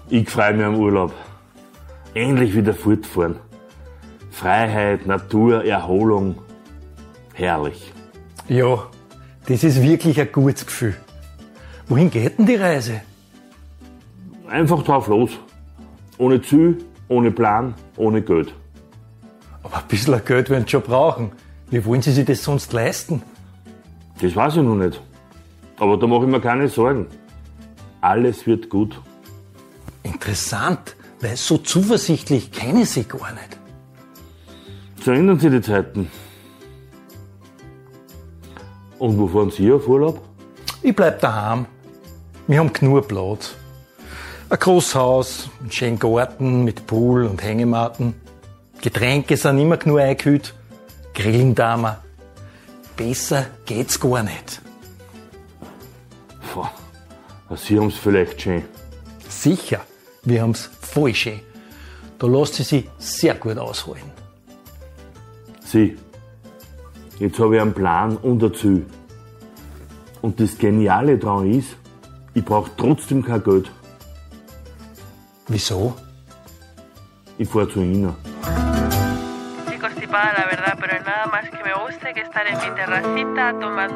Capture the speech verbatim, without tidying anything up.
Ich freue mich am Urlaub. Endlich wieder fortfahren. Freiheit, Natur, Erholung. Herrlich. Ja, das ist wirklich ein gutes Gefühl. Wohin geht denn die Reise? Einfach drauf los. Ohne Ziel, ohne Plan, ohne Geld. Aber ein bisschen Geld werden Sie schon brauchen. Wie wollen Sie sich das sonst leisten? Das weiß ich noch nicht. Aber da mache ich mir keine Sorgen. Alles wird gut. Interessant, weil so zuversichtlich kenne ich Sie gar nicht. So ändern sich die Zeiten. Und wo fahren Sie auf Urlaub? Ich bleib daheim. Wir haben genug Platz. Ein großes Haus, einen schönen Garten mit Pool und Hängematten. Getränke sind immer genug eingekühlt. Grillen da wir. Besser geht's gar nicht. Boah, Sie haben's vielleicht schön. Sicher, wir haben's voll schön. Da lässt sie sich sehr gut ausholen. Sie, jetzt habe ich einen Plan und ein Ziel. Und das Geniale daran ist, ich brauche trotzdem kein Geld. Wieso? Ich fahre zu Ihnen. Constipada, la verdad, pero nada más que me gusta que estar en mi terracita tomando